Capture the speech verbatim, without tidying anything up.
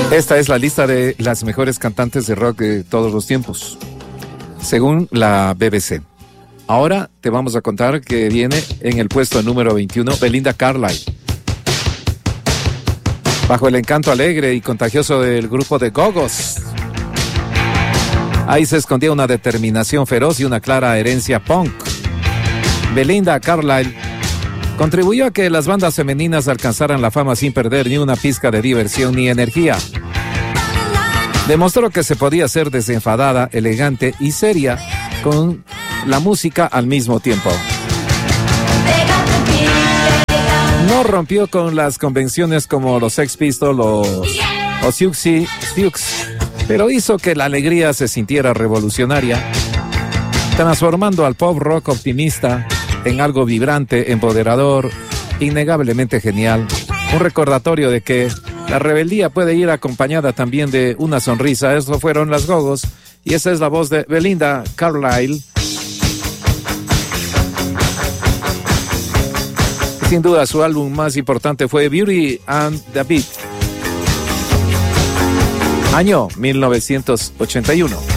Esta es la lista de las mejores cantantes de rock de todos los tiempos, según la B B C. Ahora te vamos a contar que viene en el puesto número veintiuno Belinda Carlisle. Bajo el encanto alegre y contagioso del grupo de Go-Go's, ahí se escondía una determinación feroz y una clara herencia punk. Belinda Carlisle contribuyó a que las bandas femeninas alcanzaran la fama sin perder ni una pizca de diversión ni energía. Demostró que se podía ser desenfadada, elegante y seria con la música al mismo tiempo. No rompió con las convenciones como los Sex Pistols o, o Siouxsie Sioux, pero hizo que la alegría se sintiera revolucionaria, transformando al pop rock optimista en algo vibrante, empoderador, innegablemente genial. Un recordatorio de que la rebeldía puede ir acompañada también de una sonrisa. Eso fueron las Go-Go's y esa es la voz de Belinda Carlisle. Sin duda su álbum más importante fue Beauty and the Beat, año mil novecientos ochenta y uno.